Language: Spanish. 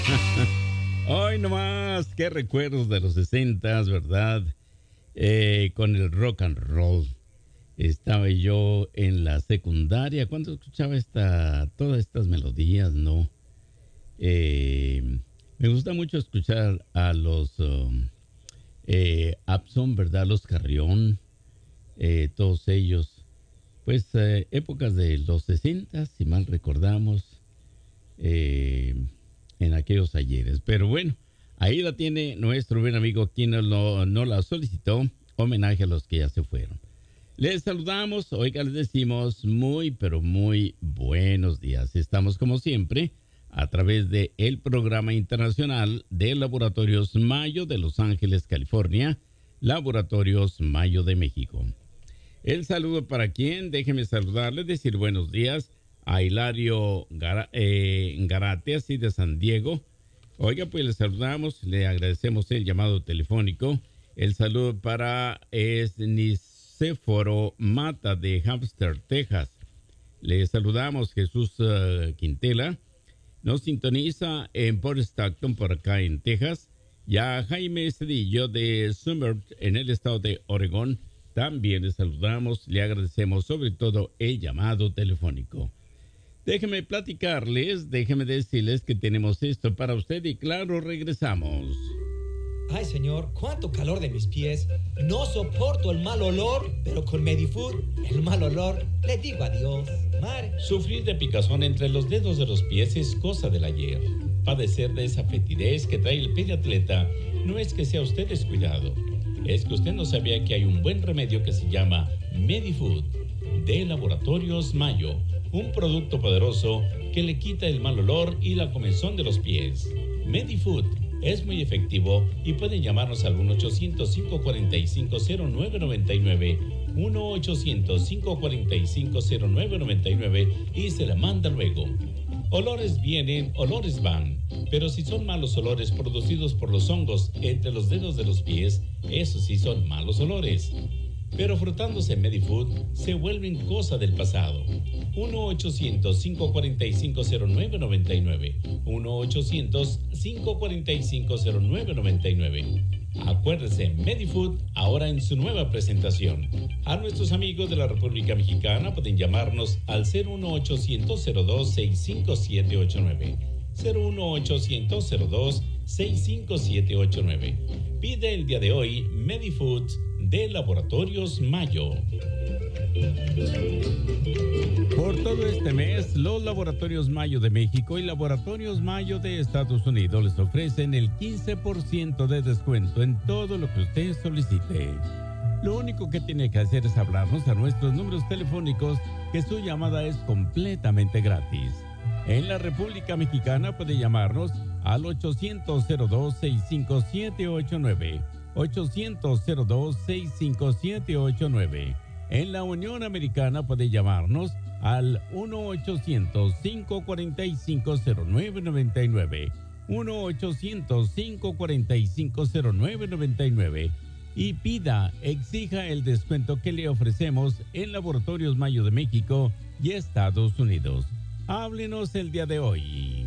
Hoy nomás, qué recuerdos de los 60, ¿verdad? Con el rock and roll. Estaba yo en la secundaria cuando escuchaba todas estas melodías, ¿no? Me gusta mucho escuchar a los Abson, ¿verdad? Los Carrión, todos ellos. Pues épocas de los 60, si mal recordamos, en aquellos ayeres. Pero bueno, ahí la tiene nuestro buen amigo quien no la solicitó, homenaje a los que ya se fueron. Les saludamos, oiga, les decimos muy, pero muy buenos días. Estamos como siempre a través de el programa internacional de Laboratorios Mayo de Los Ángeles, California, Laboratorios Mayo de México. El saludo para quien, déjeme saludarle, decir buenos días a Hilario Garate, así de San Diego. Oiga, pues le saludamos, le agradecemos el llamado telefónico. El saludo para Nicéforo Mata de Hamster, Texas. Le saludamos Jesús Quintela. Nos sintoniza en Port Stockton, por acá en Texas. Ya Jaime Cedillo de Summer, en el estado de Oregón. También le saludamos, le agradecemos sobre todo el llamado telefónico. Déjeme platicarles, déjeme decirles que tenemos esto para usted y claro, regresamos. Ay, señor, cuánto calor de mis pies. No soporto el mal olor, pero con Medifood, el mal olor, le digo adiós. Mar. Sufrir de picazón entre los dedos de los pies es cosa del ayer. Padecer de esa fetidez que trae el pie de atleta no es que sea usted descuidado. Es que usted no sabía que hay un buen remedio que se llama Medifood, de Laboratorios Mayo, un producto poderoso que le quita el mal olor y la comezón de los pies. Medifood es muy efectivo y pueden llamarnos al 1-800-545-0999, 1-800-545-0999 y se la manda luego. Olores vienen, olores van, pero si son malos olores producidos por los hongos entre los dedos de los pies, esos sí son malos olores. Pero frotándose Medifood se vuelven cosa del pasado. 1-800-545-0999, 1-800-545-0999. Acuérdese, Medifood ahora en su nueva presentación. A nuestros amigos de la República Mexicana pueden llamarnos al 01800-02-65789. 01800-02-65789. Pide el día de hoy Medifood de Laboratorios Mayo. Por todo este mes, los Laboratorios Mayo de México y Laboratorios Mayo de Estados Unidos les ofrecen el 15% de descuento en todo lo que usted solicite. Lo único que tiene que hacer es hablarnos a nuestros números telefónicos, que su llamada es completamente gratis. En la República Mexicana puede llamarnos al 800-02-65789, 800-02-65789. En la Unión Americana puede llamarnos al 1-800-545-0999, 1-800-545-0999 y exija el descuento que le ofrecemos en Laboratorios Mayo de México y Estados Unidos. Háblenos el día de hoy.